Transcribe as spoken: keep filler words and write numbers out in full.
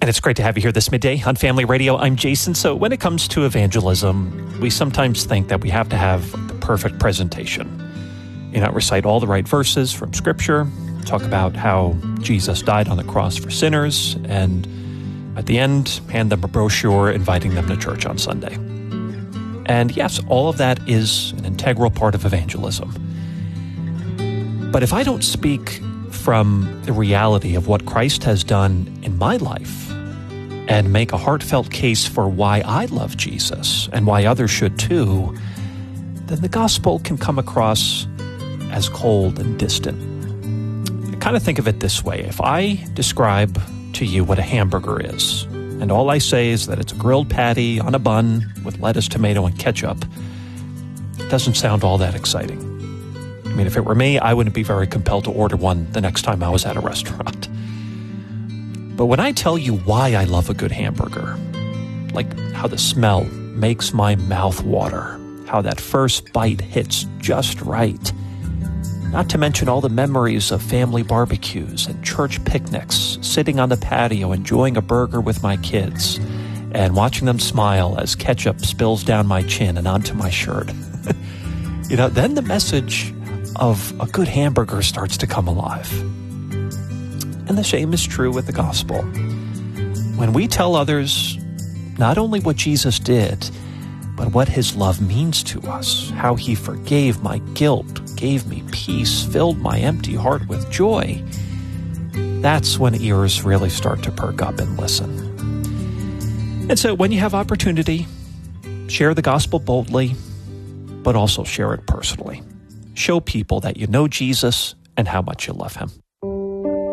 And it's great to have you here this midday on Family Radio. I'm Jason. So when it comes to evangelism, we sometimes think that we have to have the perfect presentation. You know, recite all the right verses from Scripture, talk about how Jesus died on the cross for sinners, and at the end, hand them a brochure inviting them to church on Sunday. And yes, all of that is an integral part of evangelism. But if I don't speak from the reality of what Christ has done in my life and make a heartfelt case for why I love Jesus and why others should too, then the gospel can come across as cold and distant. I kind of think of it this way. If I describe to you what a hamburger is, and all I say is that it's a grilled patty on a bun with lettuce, tomato, and ketchup, it doesn't sound all that exciting. I mean, if it were me, I wouldn't be very compelled to order one the next time I was at a restaurant. But when I tell you why I love a good hamburger, like how the smell makes my mouth water, how that first bite hits just right, not to mention all the memories of family barbecues and church picnics, sitting on the patio enjoying a burger with my kids, and watching them smile as ketchup spills down my chin and onto my shirt, you know, then the message of a good hamburger starts to come alive. And the same is true with the gospel. When we tell others not only what Jesus did, but what his love means to us, how he forgave my guilt, gave me peace, filled my empty heart with joy, that's when ears really start to perk up and listen. And so when you have opportunity, share the gospel boldly, but also share it personally. Show people that you know Jesus and how much you love him.